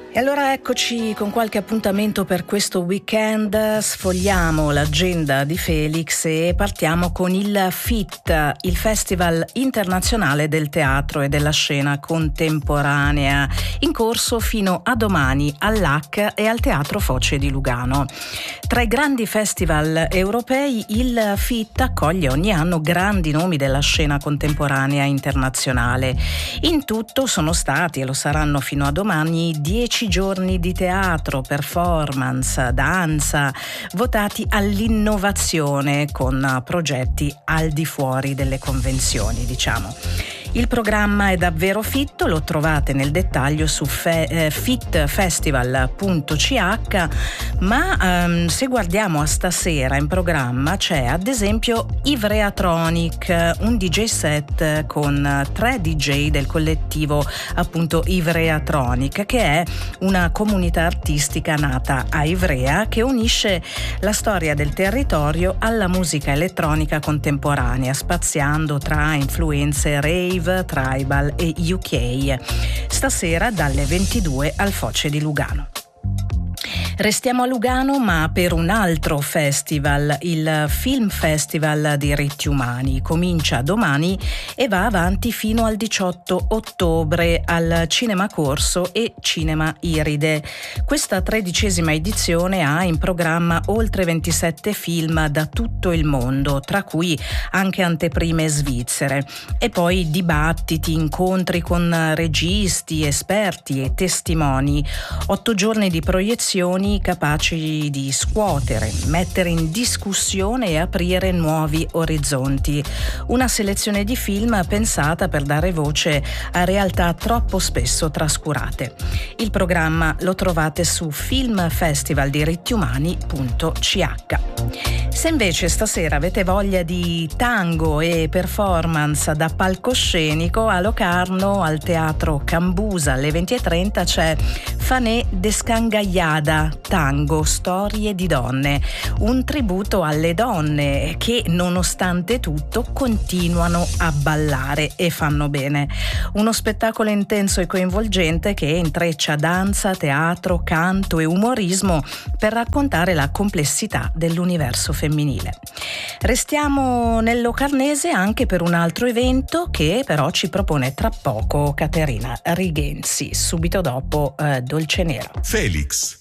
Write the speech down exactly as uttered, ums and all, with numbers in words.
E allora eccoci con qualche appuntamento per questo weekend. Sfogliamo l'agenda di Felix e partiamo con il F I T, il Festival Internazionale del Teatro e della Scena Contemporanea, in corso fino a domani all'A C e al Teatro Foce di Lugano. Tra i grandi festival europei, il F I T accoglie ogni anno grandi nomi della scena contemporanea internazionale. In tutto sono stati, e lo saranno fino a domani, dieci giorni di teatro, performance, danza, votati all'innovazione con progetti al di fuori delle convenzioni, diciamo. Il programma è davvero fitto, lo trovate nel dettaglio su fe- eh, fitfestival punto c h, ma ehm, se guardiamo a stasera in programma c'è ad esempio Ivreatronic, un D J set con tre D J del collettivo appunto Ivreatronic, che è una comunità artistica nata a Ivrea che unisce la storia del territorio alla musica elettronica contemporanea, spaziando tra influenze rave, tribal e U K. Stasera dalle ventidue al Foce di Lugano. Restiamo a Lugano, ma per un altro festival, il Film Festival Diritti Umani. Comincia domani e va avanti fino al diciotto ottobre al Cinema Corso e Cinema Iride. Questa tredicesima edizione ha in programma oltre ventisette film da tutto il mondo, tra cui anche anteprime svizzere, e poi dibattiti, incontri con registi, esperti e testimoni. Otto giorni di proiezioni capaci di scuotere, mettere in discussione e aprire nuovi orizzonti. Una selezione di film pensata per dare voce a realtà troppo spesso trascurate. Il programma lo trovate su filmfestivaldiritti-umani punto c h. Se invece stasera avete voglia di tango e performance da palcoscenico, a Locarno al Teatro Cambusa alle venti e trenta c'è Fanè Descangaiada, tango, storie di donne, un tributo alle donne che nonostante tutto continuano a ballare e fanno bene. Uno spettacolo intenso e coinvolgente che intreccia danza, teatro, canto e umorismo per raccontare la complessità dell'universo femminile. Restiamo nel locarnese anche per un altro evento che però ci propone tra poco Caterina Righenzi, subito dopo eh, Dolce Nera. Felix.